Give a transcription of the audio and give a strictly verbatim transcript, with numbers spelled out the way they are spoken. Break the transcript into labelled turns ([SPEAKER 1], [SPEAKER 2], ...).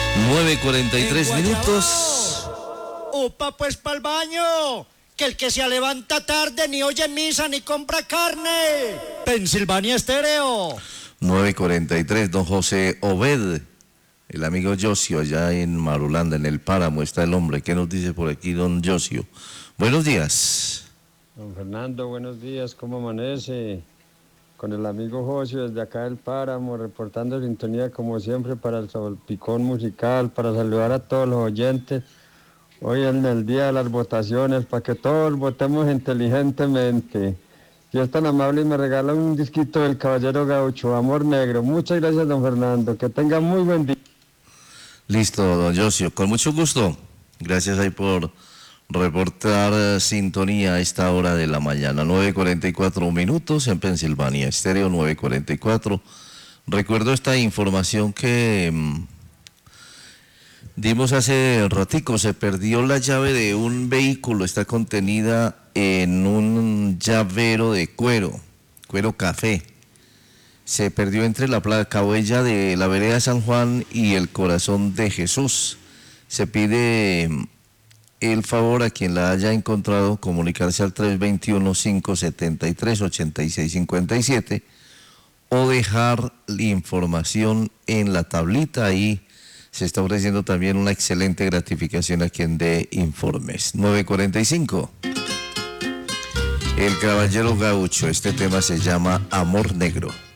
[SPEAKER 1] nueve cuarenta y tres minutos.
[SPEAKER 2] Upa, pues pa'l baño, que el que se levanta tarde ni oye misa ni compra carne. Pensilvania Estéreo.
[SPEAKER 1] nueve cuarenta y tres, don José Obed, el amigo Josio, allá en Marulanda, en el Páramo, está el hombre. ¿Qué nos dice por aquí, don Josio? Buenos días.
[SPEAKER 3] Don Fernando, buenos días, ¿cómo amanece? Con el amigo Josio desde acá del Páramo, reportando sintonía como siempre para el salpicón musical, para saludar a todos los oyentes. Hoy en el día de las votaciones, para que todos votemos inteligentemente. Si es tan amable y me regala un disquito del Caballero Gaucho, Amor Negro. Muchas gracias, don Fernando, que tenga muy buen día.
[SPEAKER 1] Listo, don Josio, con mucho gusto. Gracias ahí por reportar eh, sintonía a esta hora de la mañana. nueve cuarenta y cuatro minutos en Pensilvania Estéreo, nueve cuarenta y cuatro. Recuerdo esta información que mmm, dimos hace ratico. Se perdió la llave de un vehículo, está contenida en un llavero de cuero, cuero café. Se perdió entre la placa huella de la vereda San Juan y el Corazón de Jesús. Se pide el favor a quien la haya encontrado comunicarse al tres dos uno, cinco siete tres, ocho seis cinco siete o dejar la información en la tablita. Ahí se está ofreciendo también una excelente gratificación a quien dé informes. nueve cuarenta y cinco. El Caballero Gaucho, este tema se llama Amor Negro.